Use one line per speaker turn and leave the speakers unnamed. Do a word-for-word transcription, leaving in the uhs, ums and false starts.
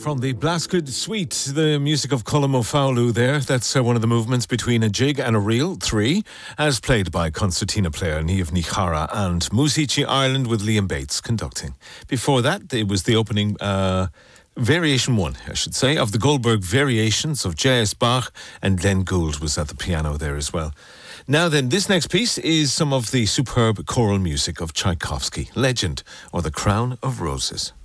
From the Blasquid Suite, the music of Colm O'Fowlu there. That's uh, one of the movements between a jig and a reel, three, as played by concertina player Niamh Ní Charra and Músící Ireland with Liam Bates conducting. Before that, it was the opening uh, variation one, I should say, of the Goldberg Variations of J S Bach, and Glenn Gould was at the piano there as well. Now then, this next piece is some of the superb choral music of Tchaikovsky, Legend, or The Crown of Roses.